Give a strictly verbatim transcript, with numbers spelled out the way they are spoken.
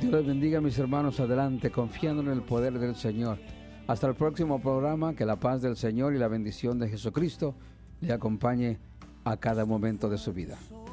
Dios les bendiga, mis hermanos. Adelante, confiando en el poder del Señor. Hasta el próximo programa. Que la paz del Señor y la bendición de Jesucristo le acompañe a cada momento de su vida.